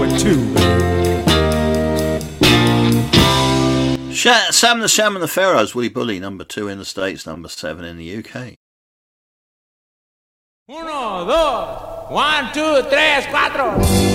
going to. Sam the Sham and the Pharaohs, Willy Bully, number 2 in the States, number 7 in the UK. 1, 2, 1, 2, 3, 4.